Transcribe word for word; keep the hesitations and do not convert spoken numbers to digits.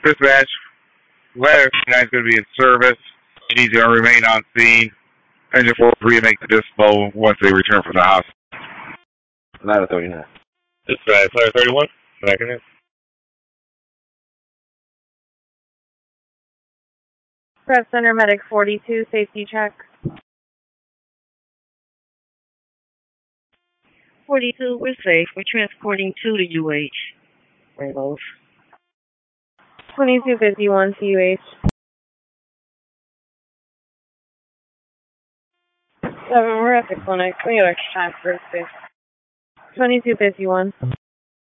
Dispatch, ladder nine is going to be in service. You need to remain on scene. Engine four three make the dispo once they return from the hospital. Ladder thirty-nine. Dispatch, ladder thirty-one. Second it. Press Center Medic forty-two, safety check. forty-two, we're safe. We're transporting two to U H. Rainbows. twenty-two fifty-one to U H. Seven, we're at the clinic. We got extra time for space. twenty-two fifty-one.